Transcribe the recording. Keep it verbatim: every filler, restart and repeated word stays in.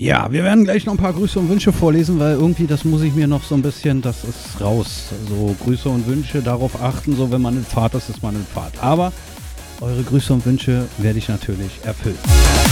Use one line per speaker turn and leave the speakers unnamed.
Ja, wir werden gleich noch ein paar Grüße und Wünsche vorlesen, weil irgendwie, das muss ich mir noch so ein bisschen, das ist raus. So Grüße und Wünsche, darauf achten, so wenn man in Fahrt ist, ist man in Fahrt. Aber eure Grüße und Wünsche werde ich natürlich erfüllen.